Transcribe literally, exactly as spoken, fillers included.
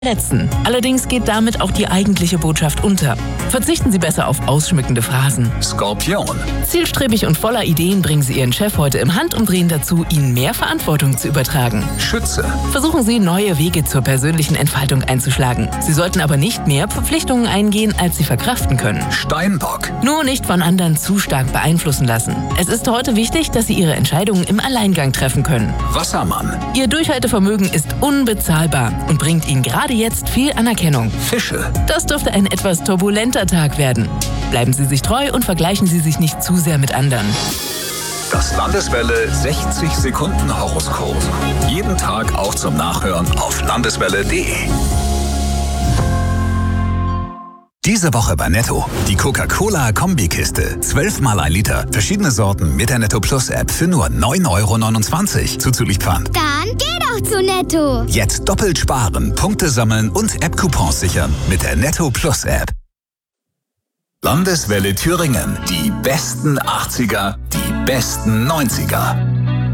verletzen. Allerdings geht damit auch die eigentliche Botschaft unter. Verzichten Sie besser auf ausschmückende Phrasen. Skorpion. Zielstrebig und voller Ideen bringen Sie Ihren Chef heute im Handumdrehen dazu, Ihnen mehr Verantwortung zu übertragen. Schütze. Versuchen Sie, neue Wege zur persönlichen Entfaltung einzuschlagen. Sie sollten aber nicht mehr Verpflichtungen eingehen, als Sie verkraften können. Steinbock. Nur nicht von anderen zu stark beeinflussen lassen. Es ist heute wichtig, dass Sie Ihre Entscheidungen im Alleingang treffen können. Wassermann. Ihr Durchhaltevermögen ist unbezahlbar und bringt Ihnen gerade jetzt viel Anerkennung. Fische. Das dürfte ein etwas turbulenter Tag werden. Bleiben Sie sich treu und vergleichen Sie sich nicht zu sehr mit anderen. Das Landeswelle sechzig Sekunden Horoskop. Jeden Tag auch zum Nachhören auf landeswelle punkt de. Diese Woche bei Netto. Die Coca-Cola-Kombikiste. zwölfmal ein Liter. Verschiedene Sorten mit der Netto Plus App für nur neun Euro neunundzwanzig. Zuzüglich Pfand. Dann geh doch zu Netto. Jetzt doppelt sparen, Punkte sammeln und App-Coupons sichern mit der Netto Plus App. Landeswelle Thüringen. Die besten achtziger, die besten neunziger.